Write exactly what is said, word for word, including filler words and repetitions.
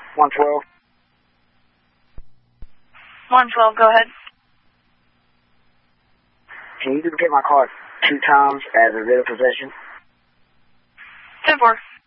one twelve. one twelve, go ahead. Can you duplicate my card two times as a written possession? ten four.